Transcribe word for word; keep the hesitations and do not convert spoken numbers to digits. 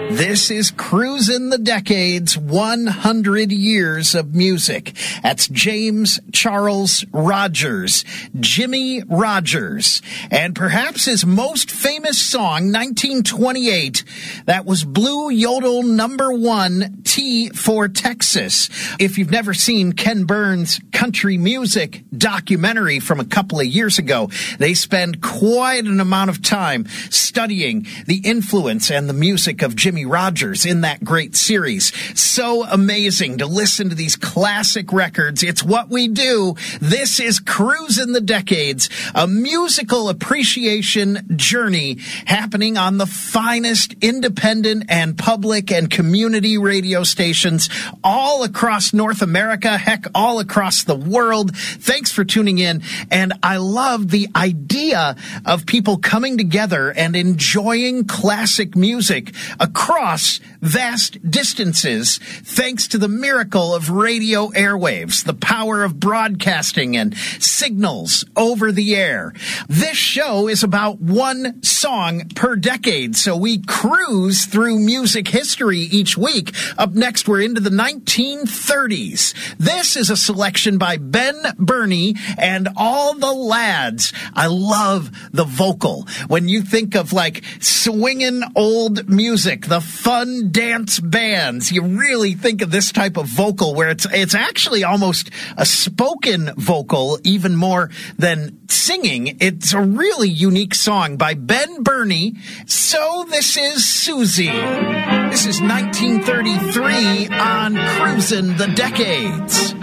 This is Cruisin' the Decades, one hundred years of music. That's James Charles Rogers, Jimmie Rodgers, and perhaps his most famous song, nineteen twenty-eight, that was Blue Yodel number one, T for Texas. If you've never seen Ken Burns' country music documentary from a couple of years ago, they spend quite an amount of time studying the influence and the music of Jimmie Rodgers in that great series. So amazing to listen to these classic records. It's what we do. This is Cruisin' the Decades, a musical appreciation journey happening on the finest independent and public and community radio stations all across North America, heck, all across the world. Thanks for tuning in. And I love the idea of people coming together and enjoying classic music across vast distances, thanks to the miracle of radio airwaves, the power of broadcasting and signals over the air. This show is about one song per decade, so we cruise through music history each week. Up next, we're into the nineteen thirties. This is a selection by Ben Bernie and All the Lads. I love the vocal. When you think of like swinging old music, the fun dance bands, you really think of this type of vocal where it's it's actually almost a spoken vocal, even more than singing. It's a really unique song by Ben Bernie. So this is Susie. This is nineteen thirty-three on Cruisin' the Decades.